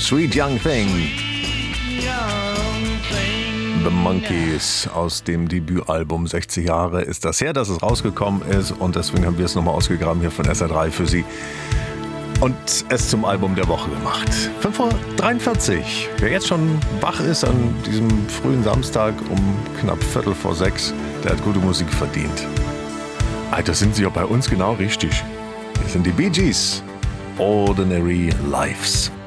Sweet Young Thing. The Monkees aus dem Debütalbum 60 Jahre ist das her, dass es rausgekommen ist und deswegen haben wir es nochmal ausgegraben hier von SR3 für Sie und es zum Album der Woche gemacht. 5:43 Uhr. Wer jetzt schon wach ist an diesem frühen Samstag um knapp 5:45, der hat gute Musik verdient. Das sind sie ja bei uns genau richtig. Das sind die Bee Gees. Ordinary Lives.